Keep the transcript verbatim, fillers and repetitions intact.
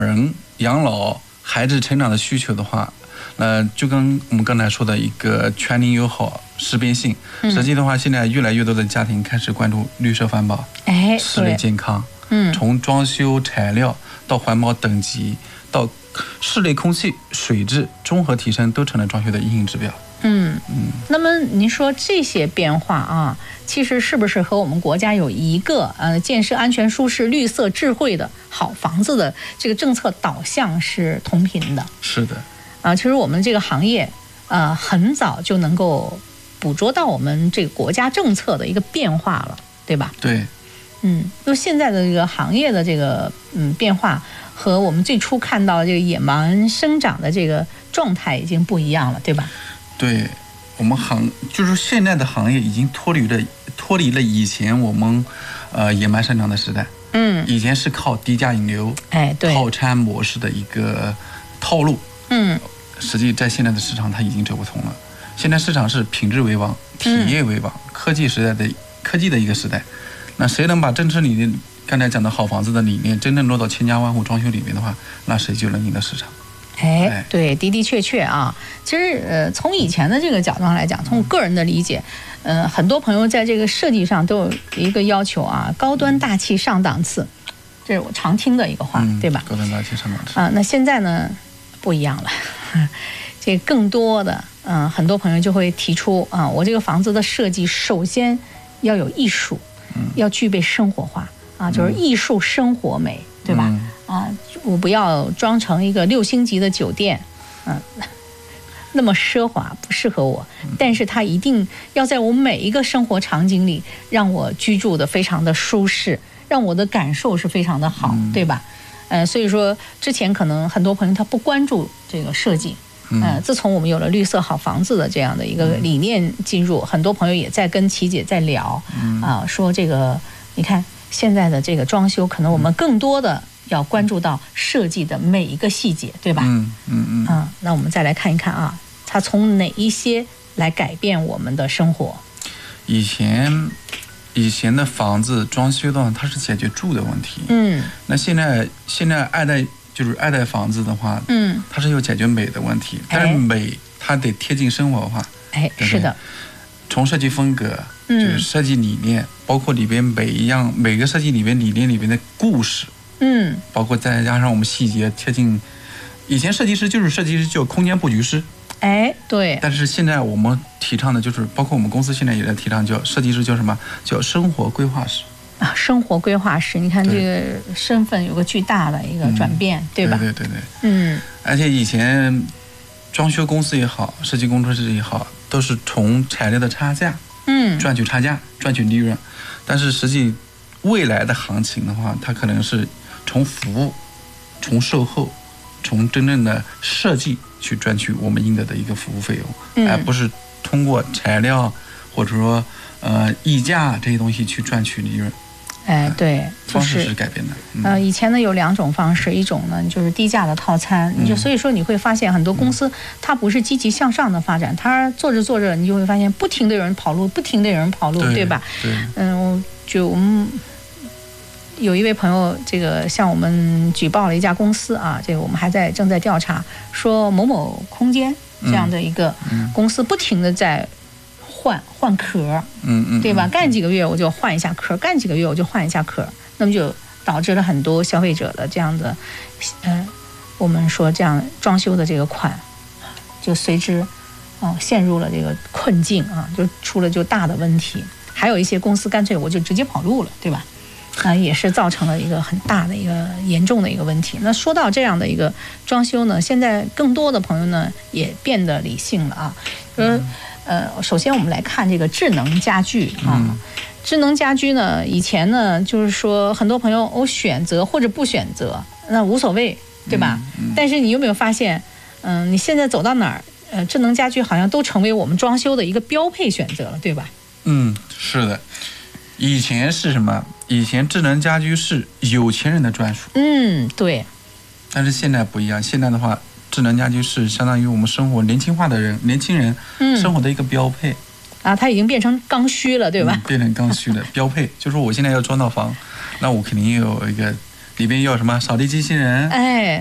人养老、孩子成长的需求的话，那就跟我们刚才说的一个全龄友好、识别性， 嗯、 实际的话，现在越来越多的家庭开始关注绿色环保， 哎， 室内健康， 嗯， 从装修材料到环保等级，到室内空气、水质综合提升，都成了装修的硬指标。 嗯嗯，那么您说这些变化啊，其实是不是和我们国家有一个呃建设安全、舒适、绿色、智慧的好房子的这个政策导向是同频的？ 是的， 啊，其实我们这个行业呃很早就能够捕捉到我们这个国家政策的一个变化了，对吧？ 对， 嗯，就现在的这个行业的这个嗯变化和我们最初看到的这个野蛮生长的这个状态已经不一样了，对吧？ 对，我们行就是现在的行业已经脱离了脱离了以前我们呃野蛮生长的时代。 嗯， 以前是靠低价引流， 哎，对， 套餐模式的一个套路。 嗯， 实际在现在的市场它已经走不通了。现在市场是品质为王，体验为王，嗯、科技时代的科技的一个时代。那谁能把政策理念，刚才讲的好房子的理念，真正落到千家万户装修里面的话，那谁就能赢得市场。 哎，对，的的确确啊。其实，呃，从以前的这个角度上来讲，从我个人的理解，呃，很多朋友在这个设计上都有一个要求啊，高端大气上档次，这是我常听的一个话， 嗯、 对吧？ 高端大气上档次啊。那现在呢，不一样了，这更多的，嗯、呃，很多朋友就会提出啊，我这个房子的设计首先要有艺术， 嗯、 要具备生活化啊，就是艺术生活美， 嗯、 对吧？嗯啊，我不要装成一个六星级的酒店，嗯，那么奢华不适合我。但是它一定要在我每一个生活场景里，让我居住的非常的舒适，让我的感受是非常的好， 嗯、 对吧？呃，所以说之前可能很多朋友他不关注这个设计，呃，自从我们有了绿色好房子的这样的一个理念进入，很多朋友也在跟琪姐在聊，啊、呃，说这个你看现在的这个装修，可能我们更多的要关注到设计的每一个细节，对吧？ 嗯嗯嗯。 啊，那我们再来看一看啊，它从哪一些来改变我们的生活？ 以前，以前的房子装修的话，它是解决住的问题。 嗯。 那现在现在二代就是二代房子的话， 嗯， 它是要解决美的问题，但是美它得贴近生活化。 哎， 对对是的。 从设计风格，就是设计理念，嗯、包括里边每一样每个设计里边理念里边的故事。 嗯， 包括再加上我们细节贴近，以前设计师就是设计师，叫空间布局师， 哎，对。 但是现在我们提倡的就是，包括我们公司现在也在提倡，叫设计师叫什么？叫生活规划师啊，生活规划师。你看这个身份有个巨大的一个转变， 嗯、 对吧？ 对对对对。 嗯。 而且以前装修公司也好，设计工作室也好，都是从材料的差价， 嗯， 赚取差价，赚取利润。但是实际未来的行情的话，它可能是从服务、从售后、从真正的设计去赚取我们应得的一个服务费用， 嗯、 而不是通过材料或者说呃溢价这些东西去赚取利润。 哎，对， 方式是改变的。 嗯、呃，以前呢有两种方式，一种呢就是低价的套餐，你就所以说你会发现很多公司、嗯、它不是积极向上的发展，它做着做着你就会发现不停的有人跑路，不停的有人跑路， 对, 对吧？ 对。 嗯，就我们。有一位朋友，这个向我们举报了一家公司啊，这个我们还在正在调查，说某某空间这样的一个公司不停的在换换壳， 嗯嗯， 对吧？干几个月我就换一下壳，干几个月我就换一下壳，那么就导致了很多消费者的这样的，呃，我们说这样装修的这个款，就随之啊陷入了这个困境啊，就出了就大的问题。还有一些公司干脆我就直接跑路了，对吧？啊，也是造成了一个很大的一个严重的一个问题。那说到这样的一个装修呢，现在更多的朋友呢也变得理性了啊。就是呃，首先我们来看这个智能家居啊。 嗯、 智能家居呢，以前呢就是说很多朋友我选择或者不选择，那无所谓，对吧？ 嗯嗯、 但是你有没有发现，嗯、呃，你现在走到哪儿，呃，智能家居好像都成为我们装修的一个标配选择了，对吧？ 嗯，是的。以前是什么？以前智能家居是有钱人的专属。 嗯，对。 但是现在不一样，现在的话，智能家居是相当于我们生活年轻化的人、年轻人生活的一个标配。 嗯、啊，它已经变成刚需了，对吧？ 嗯、变成刚需的标配，就是我现在要装到房，那我肯定有一个里边有什么扫地机器人， 哎。